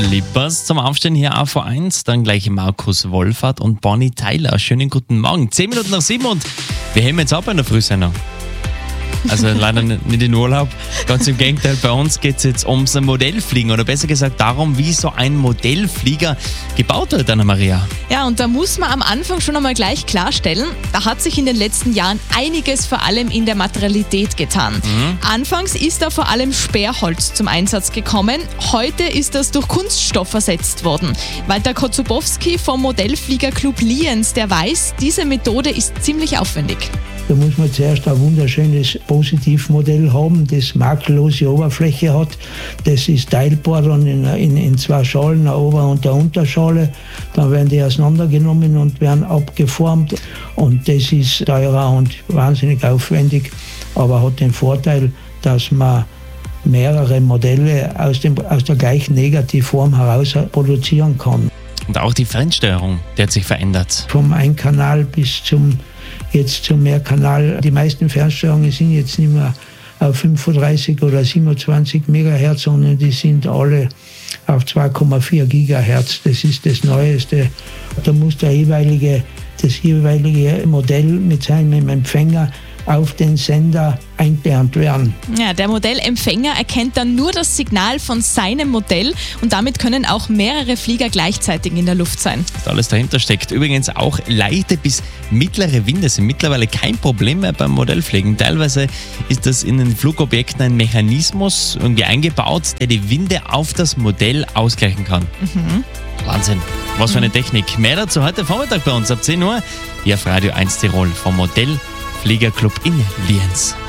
Flippers zum Aufstehen hier auf A1, dann gleich Markus Wohlfahrt und Bonnie Tyler. Schönen guten Morgen. 10 Minuten nach 7 und wir heben jetzt ab in der Frühsendung. Also leider nicht in Urlaub. Ganz im Gegenteil, bei uns geht es jetzt ums Modellfliegen oder besser gesagt darum, wie so ein Modellflieger gebaut wird, Anna-Maria. Ja, und da muss man am Anfang schon einmal gleich klarstellen, da hat sich in den letzten Jahren einiges vor allem in der Materialität getan. Anfangs ist da vor allem Sperrholz zum Einsatz gekommen. Heute ist das durch Kunststoff ersetzt worden. Walter Kocubowski vom Modellfliegerclub Lienz, der weiß, diese Methode ist ziemlich aufwendig. Da muss man zuerst ein wunderschönes Positivmodell haben, das makellose Oberfläche hat. Das ist teilbar dann in zwei Schalen, eine Ober- und eine Unterschale. Dann werden die auseinandergenommen und werden abgeformt. Und das ist teurer und wahnsinnig aufwendig, aber hat den Vorteil, dass man mehrere Modelle aus der gleichen Negativform heraus produzieren kann. Und auch die Fernsteuerung, die hat sich verändert. Vom Einkanal bis zum Mehrkanal. Die meisten Fernsteuerungen sind jetzt nicht mehr auf 35 oder 27 Megahertz, sondern die sind alle auf 2,4 Gigahertz. Das ist das Neueste. Da muss das jeweilige Modell mit seinem Empfänger auf den Sender eingelernt werden. Ja, der Modellempfänger erkennt dann nur das Signal von seinem Modell und damit können auch mehrere Flieger gleichzeitig in der Luft sein. Was alles dahinter steckt. Übrigens auch leichte bis mittlere Winde sind mittlerweile kein Problem mehr beim Modellfliegen. Teilweise ist das in den Flugobjekten ein Mechanismus irgendwie eingebaut, der die Winde auf das Modell ausgleichen kann. Wahnsinn. Was für eine Technik. Mehr dazu heute Vormittag bei uns ab 10 Uhr hier auf Radio 1 Tirol vom Modellfliegerclub in Lienz.